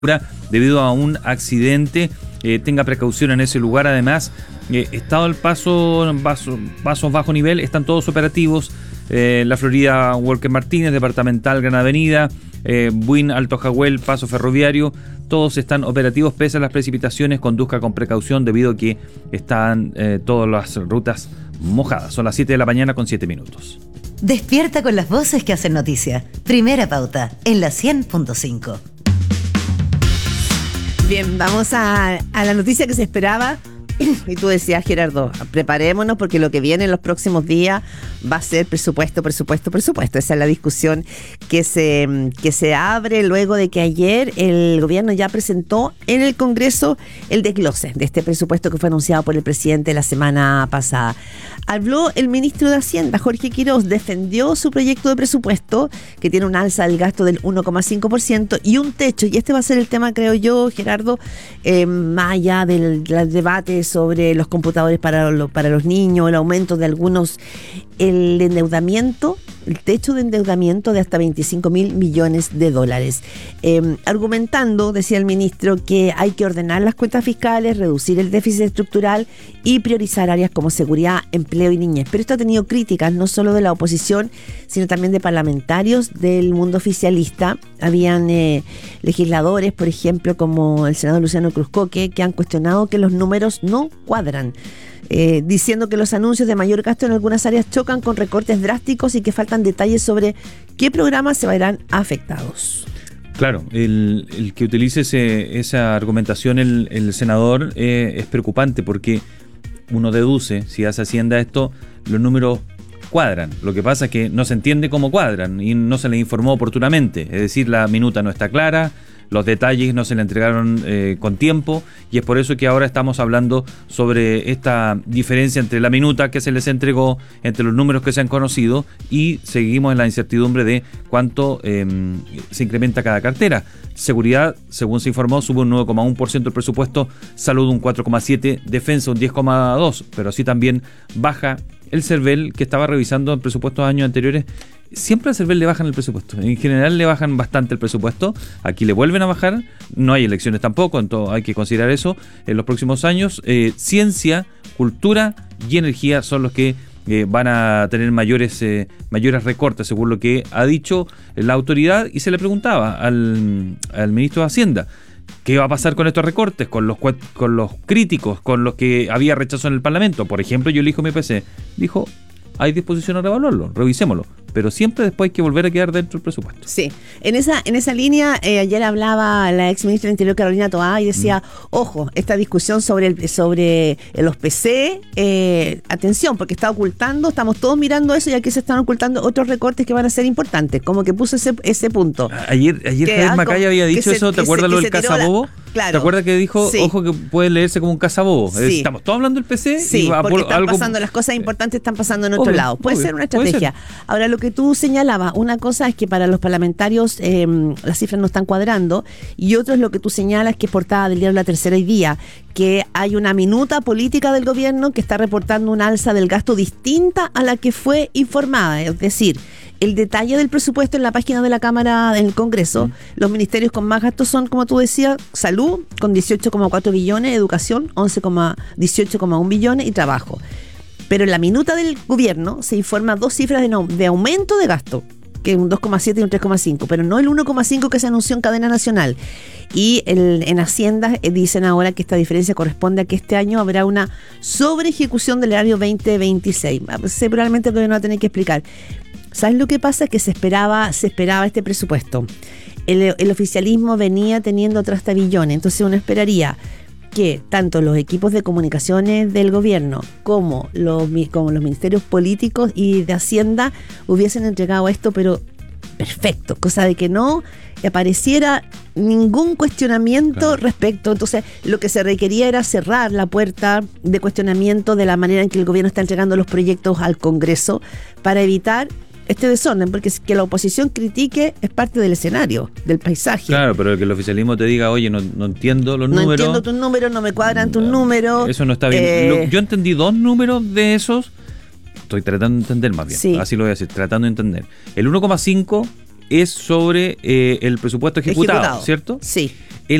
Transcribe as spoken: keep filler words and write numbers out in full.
debido a un accidente. Eh, tenga precaución en ese lugar. Además, eh, estado al paso, paso, pasos bajo nivel, están todos operativos. Eh, la Florida Walker Martínez, Departamental Gran Avenida, eh, Buin Alto Jahuel, Paso Ferroviario, todos están operativos pese a las precipitaciones. Conduzca con precaución debido a que están eh, todas las rutas mojadas. Son las siete de la mañana con siete minutos. Despierta con las voces que hacen noticia. Primera Pauta, en la cien punto cinco. Bien, vamos a, a la noticia que se esperaba. Y tú decías, Gerardo, preparémonos porque lo que viene en los próximos días va a ser presupuesto, presupuesto, presupuesto. Esa es la discusión que se, que se abre luego de que ayer el gobierno ya presentó en el Congreso el desglose de este presupuesto que fue anunciado por el presidente la semana pasada. Habló el ministro de Hacienda, Jorge Quiroz, defendió su proyecto de presupuesto que tiene un alza del gasto del uno coma cinco por ciento y un techo, y este va a ser el tema, creo yo, Gerardo, eh, más allá del, del debate sobre los computadores para, lo, para los niños, el aumento de algunos, el endeudamiento, el techo de endeudamiento de hasta veinticinco mil millones de dólares. Eh, argumentando, decía el ministro, que hay que ordenar las cuentas fiscales, reducir el déficit estructural y priorizar áreas como seguridad, empleo y niñez. Pero esto ha tenido críticas no solo de la oposición, sino también de parlamentarios del mundo oficialista. Habían eh, legisladores, por ejemplo, como el senador Luciano Cruzcoque, que han cuestionado que los números no cuadran. Eh, diciendo que los anuncios de mayor gasto en algunas áreas chocan con recortes drásticos y que faltan detalles sobre qué programas se verán afectados. Claro, el, el que utilice ese, esa argumentación el, el senador eh, es preocupante porque uno deduce, si hace Hacienda esto, los números cuadran. Lo que pasa es que no se entiende cómo cuadran y no se les informó oportunamente. Es decir, la minuta no está clara, los detalles no se le entregaron eh, con tiempo, y es por eso que ahora estamos hablando sobre esta diferencia entre la minuta que se les entregó, entre los números que se han conocido, y seguimos en la incertidumbre de cuánto eh, se incrementa cada cartera. Seguridad, según se informó, sube un nueve coma uno por ciento el presupuesto, salud un cuatro coma siete por ciento, defensa un diez coma dos por ciento, pero así también baja el CERVEL, que estaba revisando en presupuestos de años anteriores. Siempre al CERVEL le bajan el presupuesto. En general le bajan bastante el presupuesto. Aquí le vuelven a bajar. No hay elecciones tampoco, entonces hay que considerar eso en los próximos años. Eh, ciencia, cultura y energía son los que eh, van a tener mayores, eh, mayores recortes, según lo que ha dicho la autoridad. Y se le preguntaba al, al ministro de Hacienda, ¿qué va a pasar con estos recortes? Con los, con los críticos, con los que había rechazo en el Parlamento. Por ejemplo, yo elijo mi P C. Dijo, hay disposición a revaluarlo, revisémoslo. Pero siempre después hay que volver a quedar dentro del presupuesto. Sí, en esa en esa línea, eh, ayer hablaba la ex ministra del Interior, Carolina Toá, y decía, mm. ojo, esta discusión sobre el, sobre los P C, eh, atención, porque está ocultando, estamos todos mirando eso, y aquí se están ocultando otros recortes que van a ser importantes, como que puso ese, ese punto. Ayer, ayer Javier Macaya había dicho eso, se, ¿te acuerdas se, lo del cazabobo? Claro. ¿Te acuerdas que dijo, sí, ojo, que puede leerse como un cazabobo? Sí. Estamos todos hablando del P C. Sí, y va porque por están algo... pasando, las cosas importantes están pasando en otro obvio, lado. Puede obvio, ser una estrategia. Ser. Ahora, lo que tú señalabas, una cosa es que para los parlamentarios eh, las cifras no están cuadrando, y otro es lo que tú señalas, que es portada del diario La Tercera hoy día, que hay una minuta política del gobierno que está reportando una alza del gasto distinta a la que fue informada. Es decir, el detalle del presupuesto en la página de la Cámara del Congreso, mm. los ministerios con más gastos son, como tú decías, salud con dieciocho coma cuatro billones, educación once dieciocho coma uno billones y trabajo. Pero en la minuta del gobierno se informa dos cifras de, no, de aumento de gasto, que es un dos coma siete y un tres coma cinco, pero no el uno coma cinco que se anunció en cadena nacional. Y el, en Hacienda eh, dicen ahora que esta diferencia corresponde a que este año habrá una sobre ejecución del año veinte veintiséis. Probablemente el gobierno va a tener que explicar. ¿Sabes lo que pasa? Que se esperaba, se esperaba este presupuesto. El, el oficialismo venía teniendo trastabillones, entonces uno esperaría que tanto los equipos de comunicaciones del gobierno como los, como los ministerios políticos y de Hacienda hubiesen entregado esto, pero perfecto, cosa de que no apareciera ningún cuestionamiento, claro, respecto. Entonces, lo que se requería era cerrar la puerta de cuestionamiento de la manera en que el gobierno está entregando los proyectos al Congreso para evitar este desorden, porque que la oposición critique es parte del escenario, del paisaje. Claro, pero que el oficialismo te diga, oye, no, no entiendo los no números. No entiendo tus números, no me cuadran tus no, números. Eso no está bien. Eh, lo, yo entendí dos números de esos, estoy tratando de entender más bien, sí, así lo voy a decir, tratando de entender. El uno coma cinco es sobre eh, el presupuesto ejecutado, Ejecutado. ¿cierto? Sí.